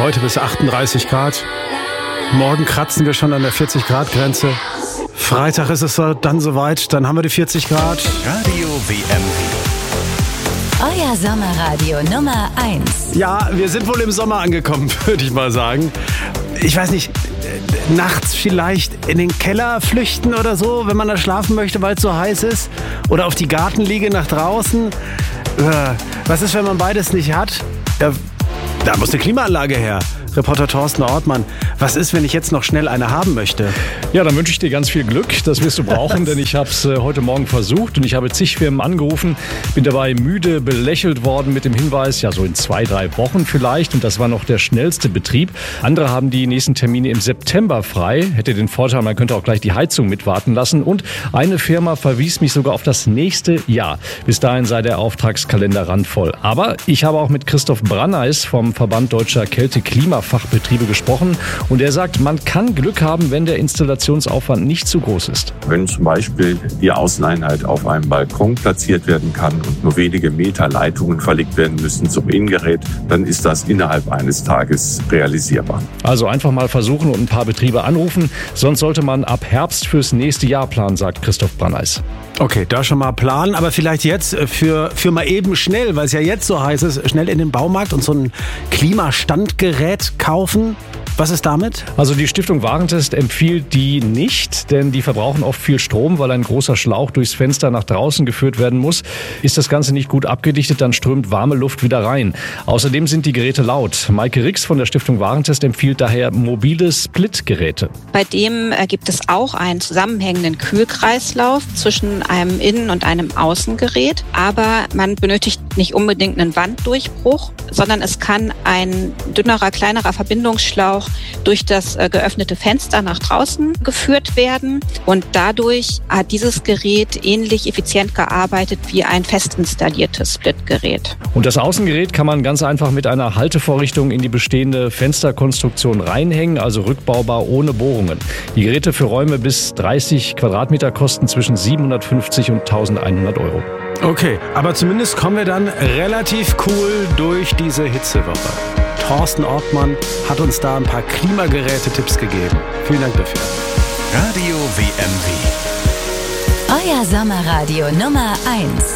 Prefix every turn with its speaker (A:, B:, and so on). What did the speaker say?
A: Heute bis 38 Grad. Morgen kratzen wir schon an der 40-Grad-Grenze. Freitag ist es dann soweit, dann haben wir die 40 Grad.
B: Radio WMW.
C: Euer Sommerradio Nummer 1.
A: Ja, wir sind wohl im Sommer angekommen, würde ich mal sagen. Ich weiß nicht, nachts vielleicht in den Keller flüchten oder so, wenn man da schlafen möchte, weil es so heiß ist. Oder auf die Gartenliege nach draußen. Was ist, wenn man beides nicht hat? Da muss eine Klimaanlage her. Reporter Thorsten Ortmann, was ist, wenn ich jetzt noch schnell eine haben möchte?
D: Ja, dann wünsche ich dir ganz viel Glück. Das wirst du brauchen, denn ich habe es heute Morgen versucht und ich habe zig Firmen angerufen. Bin dabei müde belächelt worden mit dem Hinweis, ja so in 2-3 Wochen vielleicht. Und das war noch der schnellste Betrieb. Andere haben die nächsten Termine im September frei. Hätte den Vorteil, man könnte auch gleich die Heizung mitwarten lassen. Und eine Firma verwies mich sogar auf das nächste Jahr. Bis dahin sei der Auftragskalender randvoll. Aber ich habe auch mit Christoph Branneis vom Verband Deutscher Kälte-Klima-Fachbetriebe gesprochen. Und er sagt, man kann Glück haben, wenn der Installationsaufwand nicht zu groß ist.
E: Wenn zum Beispiel die Außeneinheit auf einem Balkon platziert werden kann und nur wenige Meter Leitungen verlegt werden müssen zum Innengerät, dann ist das innerhalb eines Tages realisierbar.
D: Also einfach mal versuchen und ein paar Betriebe anrufen. Sonst sollte man ab Herbst fürs nächste Jahr planen, sagt Christoph Branneis.
A: Okay, da schon mal planen, aber vielleicht jetzt für mal eben schnell, weil es ja jetzt so heiß ist, schnell in den Baumarkt und so ein Klimastandgerät kaufen. Was ist damit?
D: Also die Stiftung Warentest empfiehlt die nicht, denn die verbrauchen oft viel Strom, weil ein großer Schlauch durchs Fenster nach draußen geführt werden muss. Ist das Ganze nicht gut abgedichtet, dann strömt warme Luft wieder rein. Außerdem sind die Geräte laut. Maike Rix von der Stiftung Warentest empfiehlt daher mobile Split-Geräte.
F: Bei dem gibt es auch einen zusammenhängenden Kühlkreislauf zwischen einem Innen- und einem Außengerät. Aber man benötigt nicht unbedingt einen Wanddurchbruch, sondern es kann ein dünnerer, kleinerer Verbindungsschlauch durch das geöffnete Fenster nach draußen geführt werden. Und dadurch hat dieses Gerät ähnlich effizient gearbeitet wie ein fest installiertes Splitgerät.
D: Und das Außengerät kann man ganz einfach mit einer Haltevorrichtung in die bestehende Fensterkonstruktion reinhängen, also rückbaubar ohne Bohrungen. Die Geräte für Räume bis 30 Quadratmeter kosten zwischen 750 und 1100 Euro.
A: Okay, aber zumindest kommen wir dann relativ cool durch diese Hitzewoche. Thorsten Ortmann hat uns da ein paar Klimageräte-Tipps gegeben. Vielen Dank dafür.
B: Radio WMW.
C: Euer Sommerradio Nummer 1.